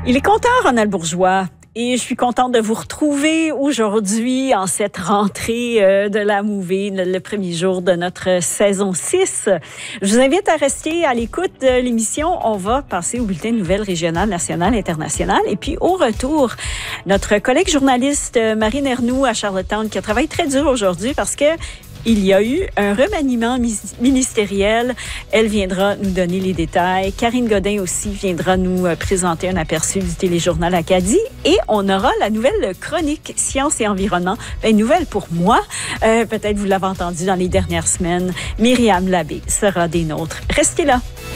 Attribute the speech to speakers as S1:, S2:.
S1: Il est content, Ronald Bourgeois. Et je suis contente de vous retrouver aujourd'hui en cette rentrée de la Mouvée, le premier jour de notre saison 6. Je vous invite à rester à l'écoute de l'émission. On va passer au bulletin de nouvelles régionales, nationales, internationales. Et puis au retour, notre collègue journaliste Marine Ernoult à Charlottetown qui a travaillé très dur aujourd'hui parce que il y a eu un remaniement ministériel. Elle viendra nous donner les détails. Karine Godin aussi viendra nous présenter un aperçu du téléjournal Acadie. Et on aura la nouvelle chronique Sciences et environnement. Une nouvelle pour moi. Peut-être vous l'avez entendu dans les dernières semaines. Myriam Labbé sera des nôtres. Restez là.